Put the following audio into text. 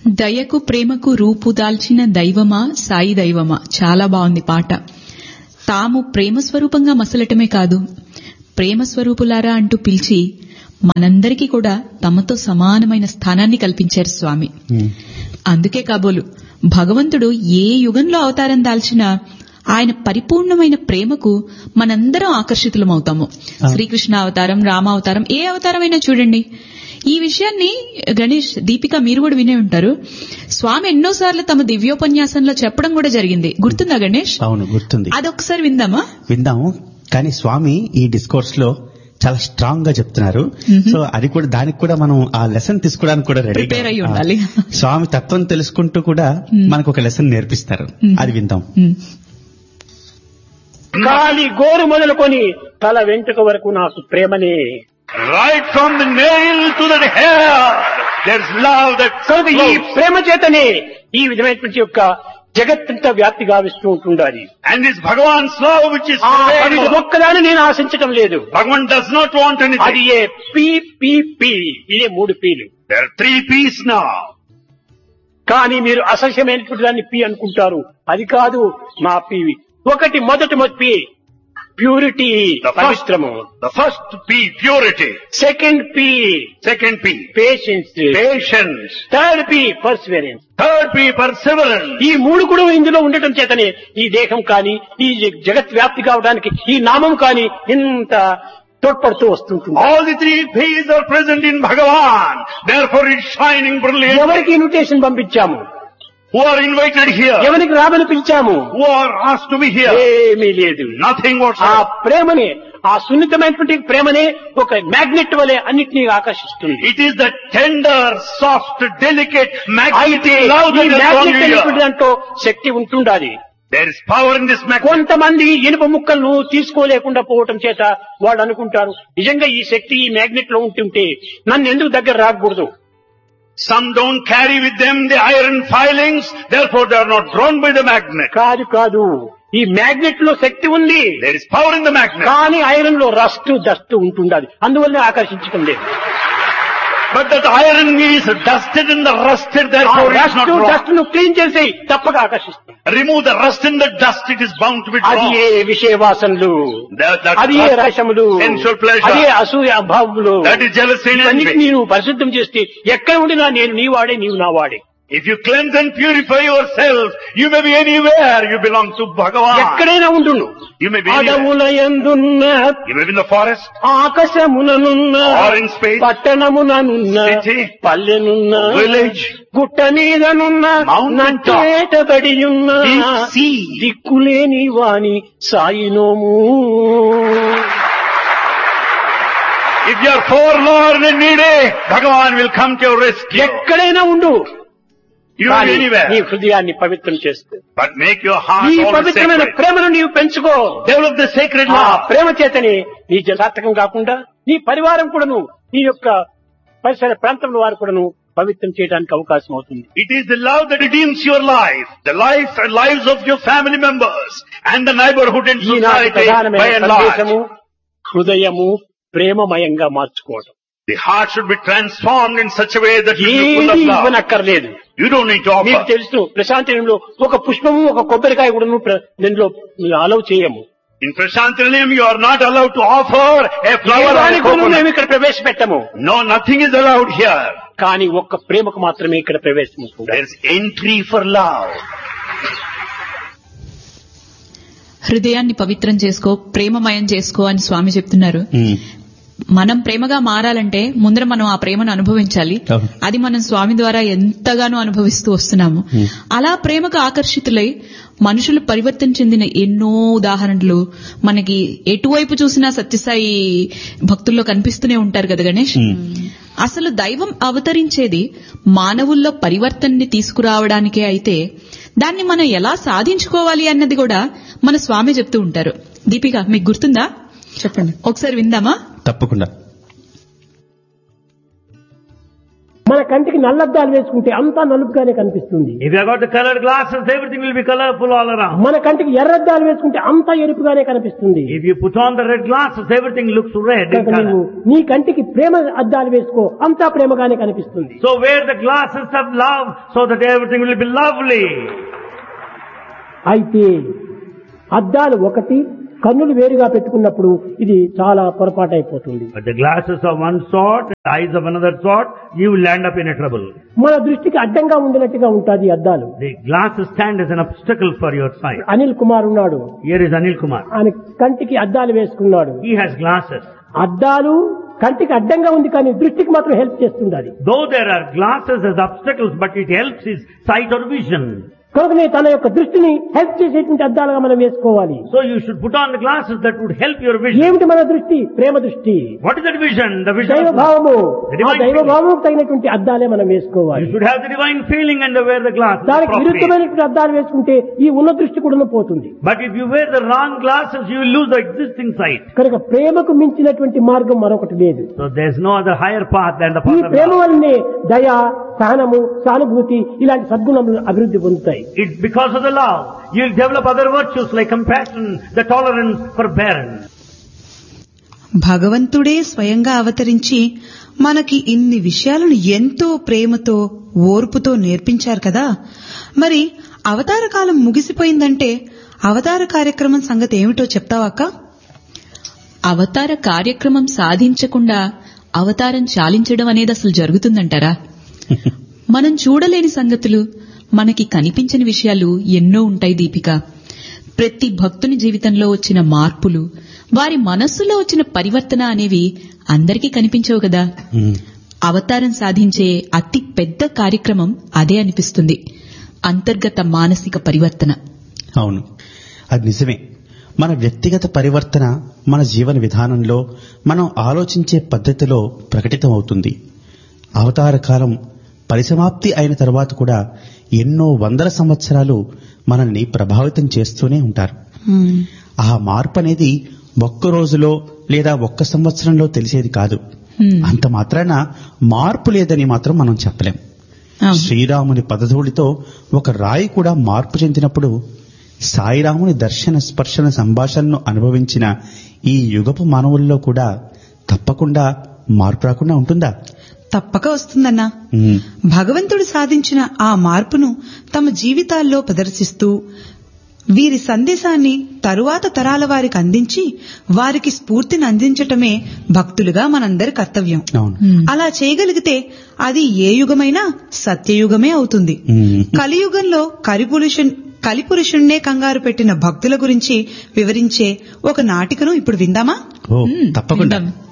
దయకు ప్రేమకు రూపు దాల్చిన దైవమా సాయి దైవమా. చాలా బాగుంది పాట. తాము ప్రేమ స్వరూపంగా మసలటమే కాదు, ప్రేమ స్వరూపులారా అంటూ పిలిచి మనందరికీ కూడా తమతో సమానమైన స్థానాన్ని కల్పించారు స్వామి. అందుకే కాబోలు భగవంతుడు ఏ యుగంలో అవతారం దాల్చినా ఆయన పరిపూర్ణమైన ప్రేమకు మనందరం ఆకర్షితులమవుతాము. శ్రీకృష్ణ అవతారం, రామావతారం, ఏ అవతారమైనా చూడండి. ఈ విషయాన్ని గణేష్, దీపిక మీరు కూడా వినే ఉంటారు. స్వామి ఎన్నోసార్లు తమ దివ్యోపన్యాసంలో చెప్పడం కూడా జరిగింది. గుర్తుందా గణేష్? అవును, గుర్తుంది. అదొకసారి విందామా? విందాము. కానీ స్వామి ఈ డిస్కోర్స్ లో చాలా స్ట్రాంగ్ గా చెప్తున్నారు. సో అది కూడా, దానికి కూడా మనం ఆ లెసన్ తీసుకోవడానికి కూడా రెడీ ప్రిపేర్ అయ్యి ఉండాలి. స్వామి తత్వం తెలుసుకుంటూ కూడా మనకు ఒక లెసన్ నేర్పిస్తారు. అది విందాం. కాలి గోరు మొదలుకొని తల వెంట్రుక వరకు నాకు ప్రేమనే. Right from the nail to the hair, there's love that కనుక ఈ flows. ప్రేమ చేతనే ఈ విధమైనటువంటి యొక్క జగత్తంతా వ్యాప్తి గావిస్తూ ఉంటుండాలి. And it's Bhagavan's love which is అది ఒక్కదాన్ని నేను ఆశించటం లేదు. Bhagavan does not want అది anything. ఏ పి ఇదే 3 peel. There are 3 P's now. కానీ మీరు అసహ్యమైనటువంటి దాన్ని పి అనుకుంటారు. అది కాదు మా పి. మొదటి పి ప్యూరిటీ, పవిత్రము. The first P, purity. Second P, patience. patience. Third P Perseverance. Third P, perseverance. ఈ 3 కూడా ఇందులో ఉండటం చేతనే ఈ దేహం కానీ ఈ జగత్ వ్యాప్తి కావడానికి ఈ నామం కానీ ఇంత తోడ్పడుతూ వస్తుంటుంది. All the 3 P's are present in Bhagavan. Therefore it's shining brilliantly. ఎవరికి invitation పంపించాము? Who are invited here? ఎవరికి రామని పిలిచాము? Who are asked to be here? ఏమీ లేదు. Nothing ఆ whatsoever. ప్రేమనే, ఆ సున్నితమైనటువంటి ప్రేమనే ఒక మ్యాగ్నెట్ వలె అన్నిటినీ ఆకర్షిస్తుంది. It is the tender, soft, delicate, అయితే magnetic love ఈ that is drawn magnet you అనేటువంటి here. దాంట్లో శక్తి ఉంటుండాలి. There is power in this magnet. కొంతమంది ఇనుప ముక్కలను తీసుకోలేకుండా పోవటం చేత వాళ్ళు అనుకుంటారు, నిజంగా ఈ శక్తి ఈ మ్యాగ్నెట్ లో ఉంటుంటే నన్ను ఎందుకు దగ్గర రాకూడదు. Some don't carry with them the iron filings, therefore they are not drawn by the magnet. కాదు, ఈ మ్యాగ్నెట్ లో శక్తి ఉంది. There is power in the magnet. కానీ ఐరన్ లో రస్ట్ డస్ట్ ఉంటుండాలి, అందువల్ల ఆకర్షించడం లేదు. But that iron is dusted and the rusted, therefore it is not drawn. Dust ను క్లీన్ చేసి తప్పక ఆకర్షిస్తుంది. Remove the rust and the dust, it is bound to be అది drawn. ఏ విషయ వాసనలు, అది ఏ రసములు, sensual pleasure. అది ఏ అసూయ భావములు, That is jealousy and ఇవన్నిటిని envy. నేను పరిశుద్ధం చేస్తే ఎక్కడ ఉండినా నేను నీ వాడే, నీవు నా వాడే. If you cleanse and purify yourself, you may be anywhere. You belong to Bhagavan. ఎక్కడైనా ఉండును. You may be anywhere. అడవుల యందున్న, You may be in the forest, ఆకాశముననున్న, or in space, పట్టణముననున్న, city, పల్లెనున్న, village, గుట్ట మీదనున్న, mountain top, నట్టేటబడియున్న, deep sea. దిక్కులేని వాని సాయినోము. If you are forlorn and needy, Bhagavan will come to your rescue. ఎక్కడైనా ఉండు, You may be నీ anywhere. హృదయాన్ని పవిత్రం చేసుకో. But make your heart ఈ always పవిత్రమైన sacred. ప్రేమను నీవు పెంచుకో. Develop the sacred ఆ love. ప్రేమ చేతని నీ సార్థకం కాకుండా నీ పరివారం కూడాను, నీ యొక్క పరిసర ప్రాంతంలో వారు కూడాను పవిత్రం చేయడానికి అవకాశం అవుతుంది. It is the love that redeems your life, the life and lives of your family members, and the neighborhood and ఈనాటి society ప్రధానమైన by and సందేశము large. హృదయము ప్రేమమయంగా మార్చుకోవడం. The heart should be transformed in such a way that it is full of ఏది love. ఇవ్వనక్కర్లేదు. You don't need to మీకు offer. తెలుసు, ప్రశాంతిలో ఒక పుష్పము ఒక కొబ్బరికాయ కూడా దీనిలో అలౌ చేయము. In Prashantilalam, you are not allowed to offer a flower or a దానికి కూడా మేము coconut. ఇక్కడ ప్రవేశపెట్టము. No, nothing is allowed here. కానీ ఒక్క ప్రేమకు మాత్రమే ఇక్కడ ప్రవేశం ఉంటుంది. There is entry for love. హృదయాన్ని పవిత్రం చేసుకో, ప్రేమమయం చేసుకో అని స్వామి చెప్తున్నారు. మనం ప్రేమగా మారాలంటే ముందర మనం ఆ ప్రేమను అనుభవించాలి. అది మనం స్వామి ద్వారా ఎంతగానో అనుభవిస్తూ వస్తున్నాము. అలా ప్రేమకు ఆకర్షితులై మనుషులు పరివర్తన చెందిన ఎన్నో ఉదాహరణలు మనకి ఎటువైపు చూసినా సత్యసాయి భక్తుల్లో కనిపిస్తూనే ఉంటారు కదా గణేష్. అసలు దైవం అవతరించేది మానవుల్లో పరివర్తనని తీసుకురావడానికే అయితే దాన్ని మనం ఎలా సాధించుకోవాలి అన్నది కూడా మన స్వామి చెప్తూ ఉంటారు. దీపిక, మీకు గుర్తుందా? చెప్పండి, ఒకసారి విందామా? తప్పకుండా. మన కంటికి నల్లద్దాలు వేసుకుంటే అంతా నలుపుగానే కనిపిస్తుంది. If you have got the colored glasses, everything will be colorful all around. మన కంటికి ఎర్రద్దాలు వేసుకుంటే అంతా ఎరుపుగానే కనిపిస్తుంది. If you put on the red glasses, everything looks red in కనుక నీవు color. నీ కంటికి ప్రేమ అద్దాలు వేసుకో, అంతా ప్రేమగానే కనిపిస్తుంది. So wear the glasses of love so that everything will be lovely. అయితే అద్దాలు ఒకటి, కన్నులు వేరుగా పెట్టుకున్నప్పుడు ఇది చాలా పొరపాటు అయిపోతుంది. But the glasses of one sort, the eyes of another sort, you will end up in a trouble. మన దృష్టికి అడ్డంగా ఉండినట్టుగా ఉంటుంది అద్దాలు. The glasses stand as an obstacle for your sight. Anil Kumar ఉన్నాడు, Here is Anil Kumar. ఆయన కంటికి అద్దాలు వేసుకున్నాడు. He has glasses. అద్దాలు కంటికి అడ్డంగా ఉంది కానీ దృష్టికి మాత్రం హెల్ప్ చేస్తుంది. Though there are glasses as obstacles, but it helps his sight or vision. కనుకనే తన యొక్క దృష్టిని హెల్ప్ చేసేటువంటి అద్దాలుగా మనం వేసుకోవాలి. So you should put on the glasses that would help your vision. ఏమిటి మన దృష్టి? ప్రేమ దృష్టి. What is that vision? The vision of love. దైవభావము. The ఆ divine దైవభావము తగినటువంటి అద్దాలే మనం వేసుకోవాలి. You should have the divine feeling and wear the glasses. దానికి properly. విరుద్ధమైనటువంటి అద్దాలు వేసుకుంటే ఈ ఉన్న దృష్టి కూడా పోతుంది. But if you wear the wrong glasses, you will lose the existing sight. కనుక ప్రేమకు మించినటువంటి మార్గం మరొకటి లేదు. So there's no other higher path than the ఈ path of ప్రేమ love. వల్లనే దయ, సహనము, సానుభూతి ఇలాంటి సద్గుణములు అభివృద్ధి పొందుతాయి. It's because of the love. You'll develop other virtues like compassion, the tolerance, forbearance. భగవంతుడే స్వయంగా అవతరించి మనకి ఇన్ని విషయాలను ఎంతో ప్రేమతో ఓర్పుతో నేర్పించారు కదా. మరి అవతార కాలం ముగిసిపోయిందంటే అవతార కార్యక్రమం సంగతి ఏమిటో చెప్తావాక? అవతార కార్యక్రమం సాధించకుండా అవతారం చాలించడం అనేది అసలు జరుగుతుందంటారా? మనం చూడలేని సంగతులు, మనకి కనిపించని విషయాలు ఎన్నో ఉంటాయి దీపిక. ప్రతి భక్తుని జీవితంలో వచ్చిన మార్పులు, వారి మనస్సులో వచ్చిన పరివర్తన అనేవి అందరికీ కనిపించవు కదా. అవతారం సాధించే అతి పెద్ద కార్యక్రమం అదే అనిపిస్తుంది, అంతర్గత మానసిక పరివర్తన. అవును, అది నిజమే. మన వ్యక్తిగత పరివర్తన మన జీవన విధానంలో, మనం ఆలోచించే పద్ధతిలో ప్రకటితమవుతుంది. అవతార కాలం పరిసమాప్తి అయిన తర్వాత కూడా ఎన్నో వందల సంవత్సరాలు మనల్ని ప్రభావితం చేస్తూనే ఉంటారు. ఆ మార్పు అనేది ఒక్క రోజులో లేదా ఒక్క సంవత్సరంలో తెలిసేది కాదు. అంత మాత్రాన మార్పు లేదని మాత్రం మనం చెప్పలేం. శ్రీరాముని పదధూళితో ఒక రాయి కూడా మార్పు చెందినప్పుడు సాయిరాముని దర్శన స్పర్శన సంభాషణను అనుభవించిన ఈ యుగపు మానవుల్లో కూడా తప్పకుండా మార్పు రాకుండా ఉంటుందా? తప్పక వస్తుందన్నా. భగవంతుడు సాధించిన ఆ మార్పును తమ జీవితాల్లో ప్రదర్శిస్తూ వీరి సందేశాన్ని తరువాత తరాల వారికి అందించి వారికి స్ఫూర్తిని అందించటమే భక్తులుగా మనందరి కర్తవ్యం. అలా చేయగలిగితే అది ఏ యుగమైనా సత్యయుగమే అవుతుంది. కలియుగంలో కలిపురుషుణ్ణే కంగారు పెట్టిన భక్తుల గురించి వివరించే ఒక నాటికను ఇప్పుడు విందామా? తప్పకుండా.